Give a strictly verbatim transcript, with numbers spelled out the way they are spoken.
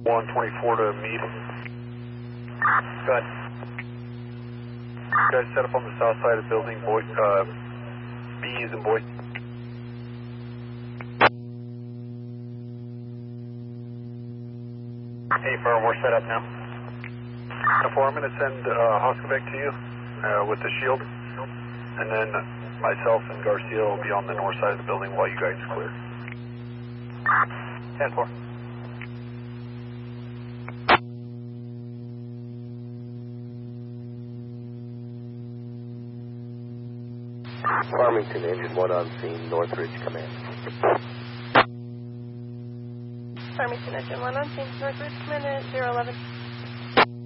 one twenty-four to meet. Go ahead. Guys set up on the south side of the building, boy, uh, B is in boy. Hey, four, we're set up now. Four, I'm going to send uh, Hoskovec to you uh, with the shield, and then myself and Garcia will be on the north side of the building while you guys clear. ten four. Farmington, engine one on scene, Northridge Command. Farmington, engine one on scene, Northridge Command at zero eleven.